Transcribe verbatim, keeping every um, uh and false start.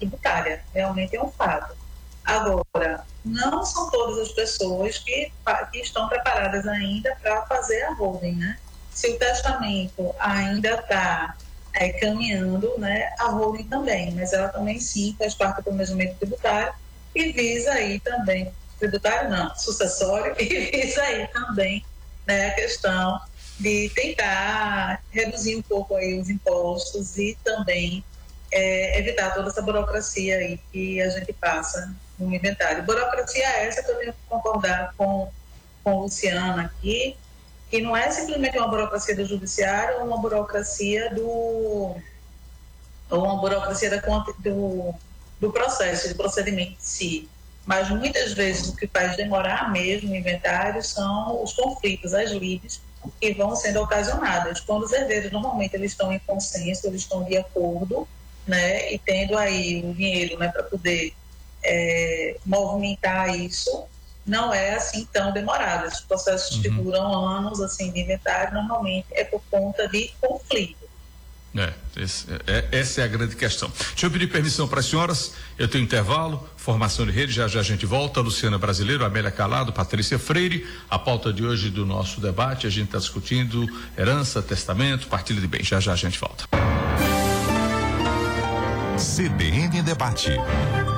tributária, realmente é um fato. Agora, não são todas as pessoas que, que estão preparadas ainda para fazer a holding, né? Se o testamento ainda está é, caminhando, né, a holding também, mas ela também sim faz parte do planejamento tributário e visa aí também, tributário não, sucessório, e visa aí também, né, a questão de tentar reduzir um pouco aí os impostos e também é, evitar toda essa burocracia aí que a gente passa no inventário. Burocracia essa que eu tenho que concordar com, com o Luciano aqui, que não é simplesmente uma burocracia do judiciário ou uma burocracia do ou uma burocracia da, do, do processo, do procedimento em si. Mas muitas vezes o que faz demorar mesmo o inventário são os conflitos, as lides que vão sendo ocasionadas. Quando os herdeiros normalmente eles estão em consenso, eles estão de acordo, né, e tendo aí o dinheiro, né, para poder é, movimentar isso, não é assim tão demorado. Os processos uhum. que duram anos assim, de inventário, normalmente é por conta de conflito. É, esse, é, essa é a grande questão. Deixa eu pedir permissão para as senhoras, eu tenho intervalo, formação de rede, já já a gente volta. Luciana Brasileiro, Amélia Calado, Patrícia Freire. A pauta de hoje do nosso debate, a gente está discutindo herança, testamento, partilha de bens. Já já a gente volta. C B N Debate.